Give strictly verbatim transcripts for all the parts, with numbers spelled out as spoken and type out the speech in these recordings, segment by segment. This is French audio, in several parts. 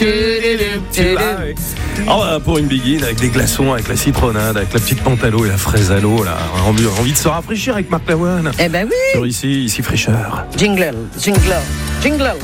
Oh, pour une biguine avec des glaçons, avec la citronnade, avec la petite pantalo et la fraise à l'eau, là. Envie, envie de se rafraîchir avec Marc Lavoine. Eh ben oui. Sur ici, ici fraîcheur. Jingle, jingle, jingle.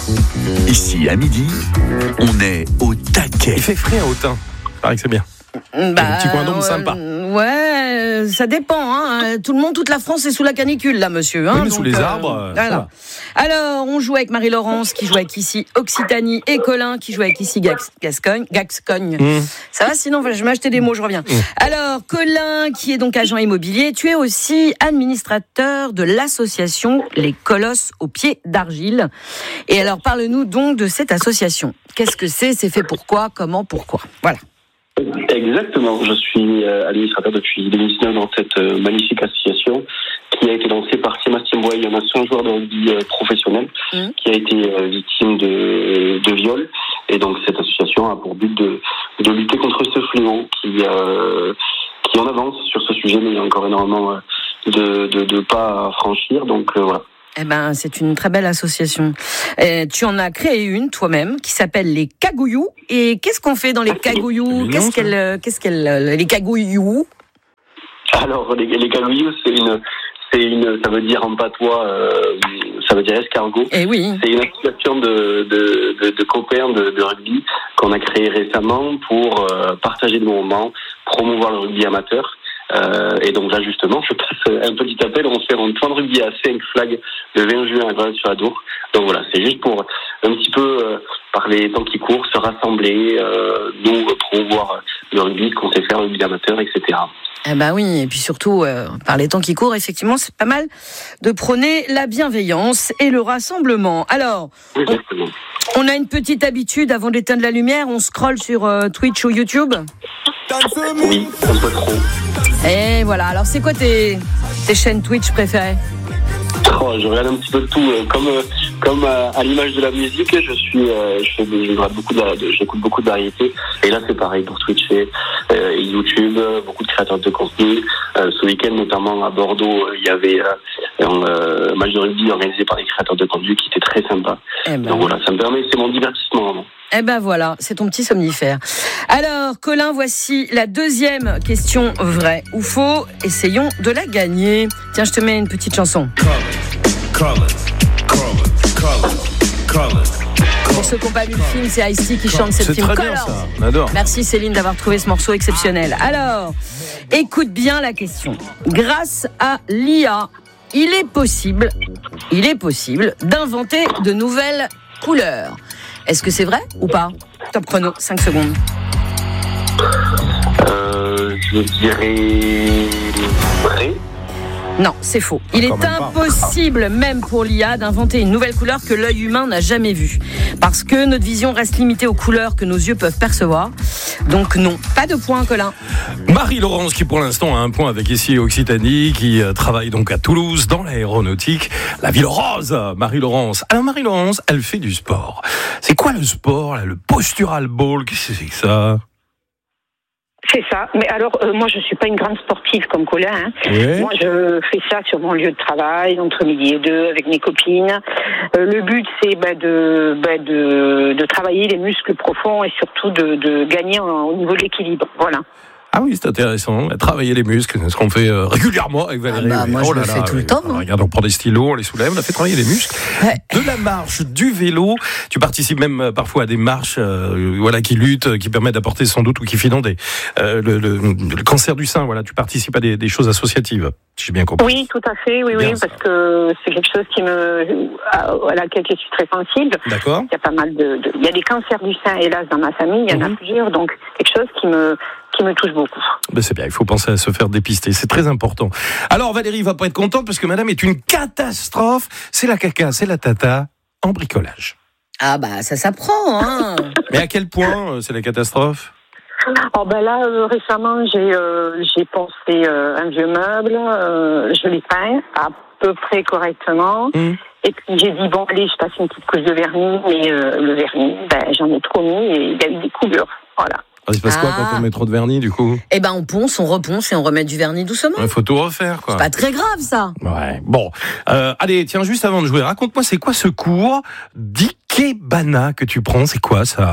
Ici à midi, on est au taquet. Il fait frais à Autun. Pareil que c'est bien. Bah, un petit coin d'ombre euh, sympa. Ouais, ça dépend. Hein. Tout le monde, toute la France est sous la canicule, là, monsieur. Hein, oui, mais donc, sous les euh, arbres. Voilà. Alors, on joue avec Marie-Laurence, qui joue avec ici Occitanie, et Colin, qui joue avec ici Gas- Gascogne. Gascogne. Mmh. Ça va, sinon, je vais m'acheter des mots, je reviens. Mmh. Alors, Colin, qui est donc agent immobilier, tu es aussi administrateur de l'association Les Colosses aux pieds d'argile. Et alors, parle-nous donc de cette association. Qu'est-ce que c'est ? C'est fait pourquoi ? Comment ? Pourquoi ? Voilà. Exactement, je suis administrateur depuis deux mille dix-neuf dans cette magnifique association qui a été lancée par Sébastien Boy, un ancien joueur de rugby professionnel mmh. qui a été victime de, de viol. Et donc cette association a pour but de, de lutter contre ce fléau qui, euh, qui en avance sur ce sujet, mais il y a encore énormément de, de, de pas à franchir. Donc euh, voilà. Eh ben, c'est une très belle association. Et tu en as créé une toi-même qui s'appelle les Cagouillous. Et qu'est-ce qu'on fait dans les Cagouillous ? Qu'est-ce qu'elle, qu'est-ce qu'elle, les Cagouillous ? Alors les, les Cagouillous, c'est une, c'est une, ça veut dire en patois, euh, ça veut dire escargot. Eh oui. C'est une association de de de, de copains de, de rugby qu'on a créée récemment pour euh, partager des moments, promouvoir le rugby amateur. Euh, et donc là justement, je passe un petit appel. On fait un tournoi de rugby à cinq flags le vingt juin à Grenade-sur-Adour. Donc voilà, c'est juste pour un petit peu euh, par les temps qui courent, se rassembler, euh, nous promouvoir le rugby, ce qu'on sait faire, le rugby amateur, et cetera. Eh ben oui, et puis surtout, euh, par les temps qui courent, effectivement, c'est pas mal de prôner la bienveillance et le rassemblement. Alors, on, on a une petite habitude, avant d'éteindre la lumière, on scrolle sur euh, Twitch ou YouTube. Oui, un peu trop. Et voilà, alors c'est quoi tes, tes chaînes Twitch préférées ? Oh, je regarde un petit peu de tout. Comme, comme à l'image de la musique, je suis, je fais, je regarde beaucoup de, de, j'écoute beaucoup de variétés. Et là, c'est pareil pour Twitch et, euh, et YouTube, beaucoup de créateurs de contenu. Euh, ce week-end, notamment à Bordeaux, il y avait euh, un euh, match de rugby organisé par des créateurs de contenu qui était très sympa. Eh ben. Donc voilà, ça me permet, c'est mon divertissement vraiment. Eh ben voilà, c'est ton petit somnifère. Alors, Colin, voici la deuxième question vraie ou faux. Essayons de la gagner. Tiens, je te mets une petite chanson. Pour ceux qui n'ont pas vu le film, c'est Ice-T qui chante cette film. C'est très bien ça, on adore. Merci Céline d'avoir trouvé ce morceau exceptionnel. Alors, écoute bien la question. Grâce à l'I A, il est possible, il est possible d'inventer de nouvelles couleurs. Est-ce que c'est vrai ou pas ? Top chrono, cinq secondes. Euh, je dirais vrai. Non, c'est faux. Il est impossible, pas. même pour l'I A, d'inventer une nouvelle couleur que l'œil humain n'a jamais vue. Parce que notre vision reste limitée aux couleurs que nos yeux peuvent percevoir. Donc non, pas de point, Colin. Marie-Laurence, qui pour l'instant a un point avec ici Occitanie, qui travaille donc à Toulouse, dans l'aéronautique, la ville rose. Marie-Laurence. Alors Marie-Laurence, elle fait du sport. C'est quoi le sport, là, le postural ball ? Qu'est-ce que c'est que ça ? C'est ça. Mais alors, euh, moi, je suis pas une grande sportive comme Colin. Hein. Oui. Moi, je fais ça sur mon lieu de travail, entre midi et deux, avec mes copines. Euh, le but, c'est bah, de, bah, de, de travailler les muscles profonds et surtout de, de gagner en, au niveau de l'équilibre. Voilà. Ah oui, c'est intéressant. Travailler les muscles, c'est ce qu'on fait euh, régulièrement avec Valérie. Ah bah, moi, oh je là le là, fais tout oui. le temps. Alors, regarde, on prend des stylos, on les soulève, on a fait travailler les muscles. Ouais. De la marche, du vélo. Tu participes même parfois à des marches euh, voilà, qui luttent, qui permettent d'apporter sans doute ou qui financent des, euh, le, le, le cancer du sein. Voilà, tu participes à des, des choses associatives, si j'ai bien compris. Oui, tout à fait. Oui, oui, parce que c'est quelque chose qui me, à laquelle je suis très sensible. D'accord. Il y a pas mal de, de il y a des cancers du sein, hélas, dans ma famille. Il y en mmh. a plusieurs, donc quelque chose qui me qui me touche beaucoup. Ben c'est bien, il faut penser à se faire dépister, c'est très important. Alors Valérie va pas être contente parce que madame est une catastrophe, c'est la caca, c'est la tata en bricolage. Ah bah ça s'apprend, hein. Mais à quel point c'est la catastrophe ? Oh ben là euh, récemment j'ai euh, j'ai pensé euh, un vieux meuble, euh, je l'ai peint à peu près correctement. Mmh. Et puis j'ai dit bon allez je passe une petite couche de vernis, mais euh, le vernis ben j'en ai trop mis et il y a eu des coulures, voilà. Ah, il se passe ah. quoi quand on met trop de vernis, du coup ? Eh ben, on ponce, on reponce et on remet du vernis doucement. Il faut tout refaire, quoi. C'est pas très grave, ça. Ouais. Bon. Euh, allez, tiens, juste avant de jouer, raconte-moi, c'est quoi ce cours d'Ikebana que tu prends ? C'est quoi, ça ?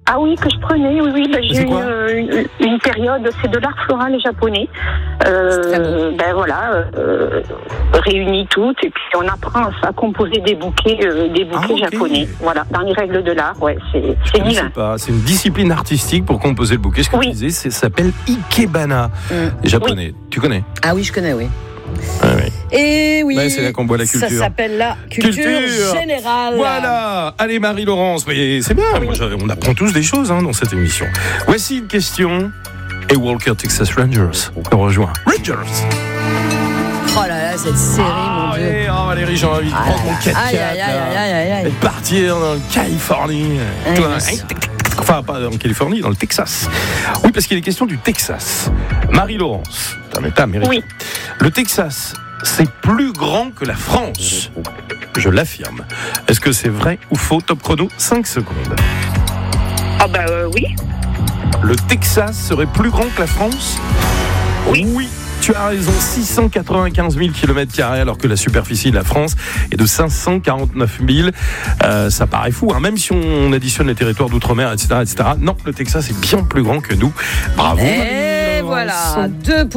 Ah oui, que je prenais, oui, oui. Ben, j'ai C'est eu quoi une, une, une période, c'est de l'art floral japonais. Euh, ben voilà, euh, réunis toutes, et puis on apprend à composer des bouquets, euh, des bouquets Ah, okay. japonais. Voilà, dans les règles de l'art, ouais, c'est, c'est Je sais divin. pas, c'est une discipline artistique pour composer le bouquet. Ce que Oui. tu disais, c'est, ça s'appelle ikebana, Mm. japonais. Tu connais? Ah oui, je connais, oui. Ah, oui. Et oui, Ouais, c'est là qu'on voit la culture. ça s'appelle la culture, Culture. générale. Voilà, allez Marie-Laurence, mais c'est bien, Oui. moi, je- on apprend tous des choses hein, dans cette émission. Voici une question, et Walker Texas Rangers nous rejoint. Rangers. Oh là là, cette série, mon Ah, Dieu. allez, oh, Valérie, j'ai envie de Aïe, prendre mon quatre aïe, aïe, aïe, aïe, aïe, aïe. et de partir dans le Californie. Aïe, Toi, merci. Enfin, pas en Californie, dans le Texas. Oui, parce qu'il est question du Texas. Marie-Laurence, t'as un État américain. Oui. Le Texas, c'est plus grand que la France. Je l'affirme. Est-ce que c'est vrai ou faux? Top chrono, cinq secondes. Ah ben euh, oui. Le Texas serait plus grand que la France? Oui. Oui. Tu as raison, six cent quatre-vingt-quinze mille kilomètres carrés alors que la superficie de la France est de cinq cent quarante-neuf mille. Euh, ça paraît fou, hein, même si on additionne les territoires d'outre-mer, et cetera, et cetera. Non, le Texas est bien plus grand que nous. Bravo. Et Marie-Laurence. voilà, deux